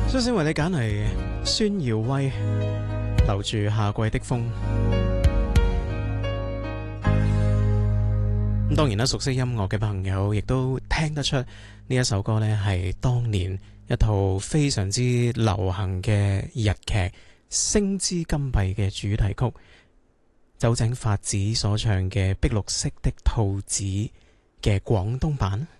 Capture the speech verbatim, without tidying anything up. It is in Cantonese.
首先為你揀嚟孫耀威留住夏季的風。咁當然啦，熟悉音樂嘅朋友亦都聽得出呢一首歌呢係當年一套非常之流行嘅日劇《星之金幣》嘅主題曲，酒井法子所唱嘅《碧綠色的兔子》嘅廣東版。